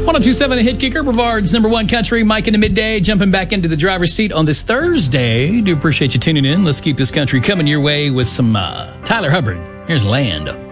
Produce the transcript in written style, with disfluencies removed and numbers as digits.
1027 The Hit Kicker, Brevard's number one country. Mike in the midday, jumping back into the driver's seat on this Thursday. Do appreciate you tuning in. Let's keep this country coming your way with some Tyler Hubbard. Here's Land.